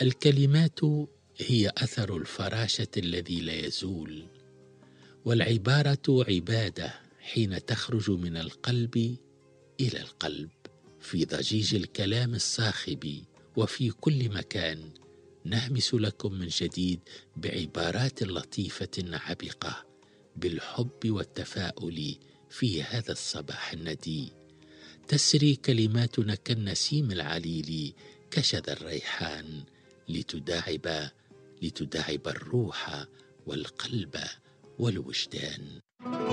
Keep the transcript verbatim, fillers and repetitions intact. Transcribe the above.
الكلمات هي أثر الفراشة الذي لا يزول، والعبارة عبادة حين تخرج من القلب إلى القلب، في ضجيج الكلام الصاخب وفي كل مكان. نهمس لكم من جديد بعبارات لطيفة عبقة بالحب والتفاؤل في هذا الصباح الندي. تسري كلماتنا كالنسيم العليل كشذا الريحان، لتداعب لتداعب الروح والقلب والوجدان.